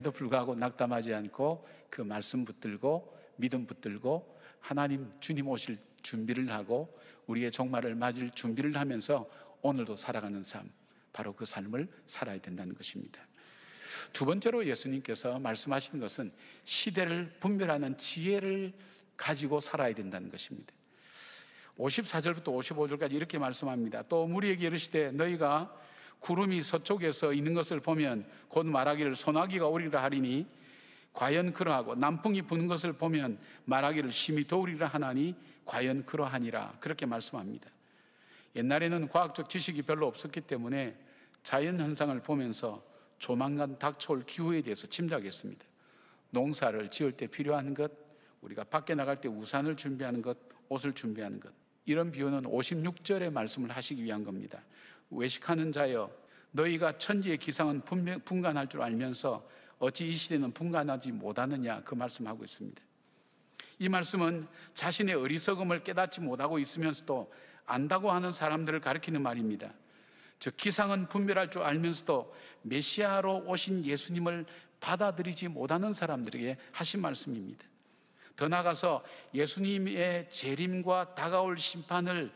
불구하고 낙담하지 않고 그 말씀 붙들고 믿음 붙들고 하나님 주님 오실 준비를 하고 우리의 종말을 맞을 준비를 하면서 오늘도 살아가는 삶, 바로 그 삶을 살아야 된다는 것입니다. 두 번째로 예수님께서 말씀하신 것은 시대를 분별하는 지혜를 가지고 살아야 된다는 것입니다. 54절부터 55절까지 이렇게 말씀합니다. 또 무리에게 이르시되 너희가 구름이 서쪽에서 있는 것을 보면 곧 말하기를 소나기가 오리라 하리니 과연 그러하고 남풍이 부는 것을 보면 말하기를 심히 더우리라 하나니 과연 그러하니라. 그렇게 말씀합니다. 옛날에는 과학적 지식이 별로 없었기 때문에 자연 현상을 보면서 조만간 닥쳐올 기후에 대해서 짐작했습니다. 농사를 지을 때 필요한 것, 우리가 밖에 나갈 때 우산을 준비하는 것, 옷을 준비하는 것, 이런 비유는 56절의 말씀을 하시기 위한 겁니다. 외식하는 자여 너희가 천지의 기상은 분간할 줄 알면서 어찌 이 시대는 분간하지 못하느냐, 그 말씀하고 있습니다. 이 말씀은 자신의 어리석음을 깨닫지 못하고 있으면서도 안다고 하는 사람들을 가리키는 말입니다. 즉 기상은 분별할 줄 알면서도 메시아로 오신 예수님을 받아들이지 못하는 사람들에게 하신 말씀입니다. 더 나아가서 예수님의 재림과 다가올 심판을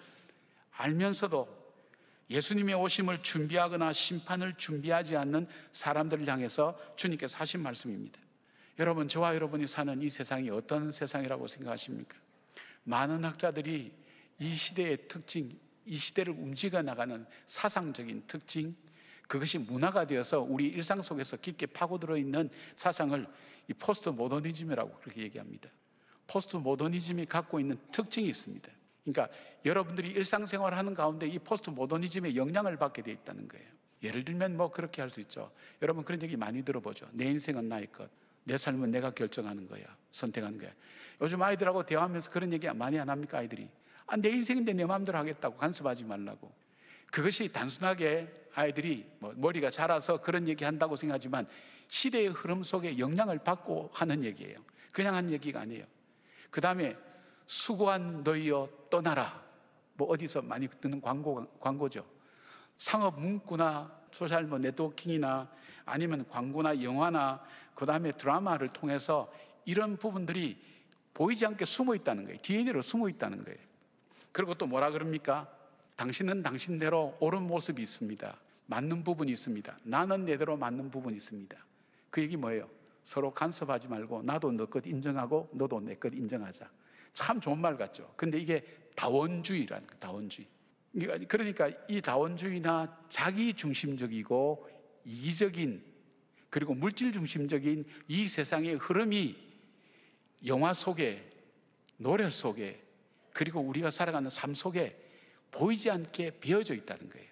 알면서도 예수님의 오심을 준비하거나 심판을 준비하지 않는 사람들을 향해서 주님께서 하신 말씀입니다. 여러분, 저와 여러분이 사는 이 세상이 어떤 세상이라고 생각하십니까? 많은 학자들이 이 시대의 특징, 이 시대를 움직여 나가는 사상적인 특징, 그것이 문화가 되어서 우리 일상 속에서 깊게 파고들어 있는 사상을 이 포스트 모더니즘이라고 그렇게 얘기합니다. 포스트 모더니즘이 갖고 있는 특징이 있습니다. 그러니까 여러분들이 일상생활을 하는 가운데 이 포스트 모더니즘의 영향을 받게 되어 있다는 거예요. 예를 들면 뭐 그렇게 할 수 있죠. 여러분 그런 얘기 많이 들어보죠. 내 인생은 나의 것, 내 삶은 내가 결정하는 거야, 선택하는 거야. 요즘 아이들하고 대화하면서 그런 얘기 많이 안 합니까? 아이들이 내 인생인데 내 마음대로 하겠다고, 간섭하지 말라고. 그것이 단순하게 아이들이 머리가 자라서 그런 얘기 한다고 생각하지만 시대의 흐름 속에 영향을 받고 하는 얘기예요. 그냥 한 얘기가 아니에요. 그 다음에 수고한 너희여 떠나라. 어디서 많이 듣는 광고죠. 상업 문구나 소셜 네트워킹이나 아니면 광고나 영화나 그 다음에 드라마를 통해서 이런 부분들이 보이지 않게 숨어 있다는 거예요. DNA로 숨어 있다는 거예요. 그리고 또 뭐라 그럽니까? 당신은 당신대로 옳은 모습이 있습니다. 맞는 부분이 있습니다. 나는 내대로 맞는 부분이 있습니다. 그 얘기 뭐예요? 서로 간섭하지 말고 나도 너 것 인정하고 너도 내 것 인정하자. 참 좋은 말 같죠. 근데 이게 다원주의라는 거예요. 다원주의. 그러니까 이 다원주의나 자기 중심적이고 이기적인 그리고 물질 중심적인 이 세상의 흐름이 영화 속에, 노래 속에, 그리고 우리가 살아가는 삶 속에 보이지 않게 배어져 있다는 거예요.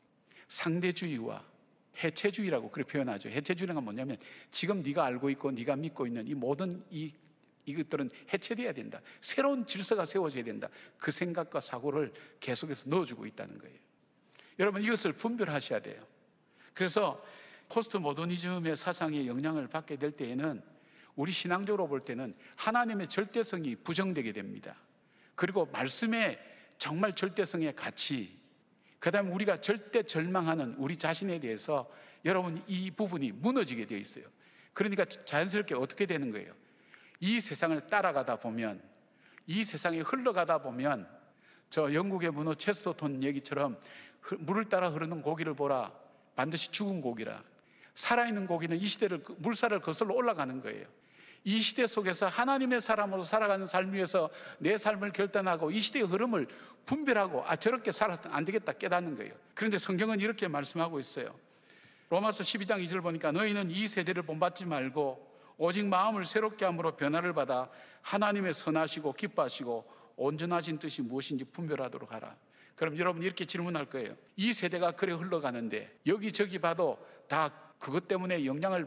상대주의와 해체주의라고 그렇게 표현하죠. 해체주의는 뭐냐면 지금 네가 알고 있고 네가 믿고 있는 이 모든 이것들은 해체돼야 된다. 새로운 질서가 세워져야 된다. 그 생각과 사고를 계속해서 넣어주고 있다는 거예요. 여러분 이것을 분별하셔야 돼요. 그래서 포스트 모더니즘의 사상에 영향을 받게 될 때에는 우리 신앙적으로 볼 때는 하나님의 절대성이 부정되게 됩니다. 그리고 말씀의 정말 절대성의 가치, 그 다음에 우리가 절대 절망하는 우리 자신에 대해서 여러분 이 부분이 무너지게 되어 있어요. 그러니까 자연스럽게 어떻게 되는 거예요? 이 세상을 따라가다 보면, 이 세상에 흘러가다 보면 저 영국의 문호 체스터톤 얘기처럼 물을 따라 흐르는 고기를 보라, 반드시 죽은 고기라. 살아있는 고기는 이 시대를 물살을 거슬러 올라가는 거예요. 이 시대 속에서 하나님의 사람으로 살아가는 삶 위해서 내 삶을 결단하고 이 시대의 흐름을 분별하고 저렇게 살아서는 안 되겠다 깨닫는 거예요. 그런데 성경은 이렇게 말씀하고 있어요. 로마서 12장 2절 보니까 너희는 이 세대를 본받지 말고 오직 마음을 새롭게 함으로 변화를 받아 하나님의 선하시고 기뻐하시고 온전하신 뜻이 무엇인지 분별하도록 하라. 그럼 여러분 이렇게 질문할 거예요. 이 세대가 그래 흘러가는데 여기저기 봐도 다 그것 때문에 영향을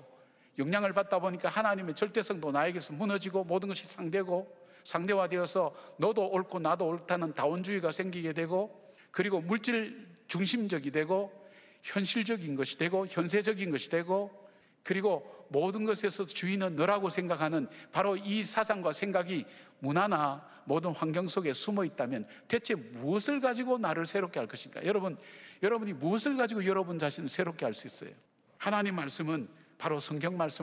받다 보니까 하나님의 절대성도 나에게서 무너지고 모든 것이 상대화되어서 너도 옳고 나도 옳다는 다원주의가 생기게 되고, 그리고 물질 중심적이 되고 현실적인 것이 되고 현세적인 것이 되고, 그리고 모든 것에서 주인은 너라고 생각하는 바로 이 사상과 생각이 문화나 모든 환경 속에 숨어 있다면 대체 무엇을 가지고 나를 새롭게 할 것인가? 여러분이 무엇을 가지고 여러분 자신을 새롭게 할 수 있어요? 하나님 말씀은 바로 성경 말씀